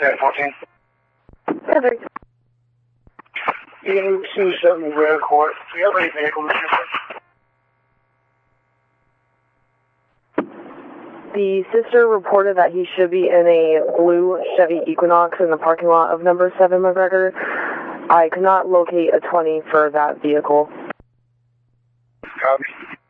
1014. Perfect. Ian 27 Grand Court. Do you have any vehicle description? The sister reported that he should be in a blue Chevy Equinox in the parking lot of number 7 McGregor. I could not locate a 20 for that vehicle. Copy.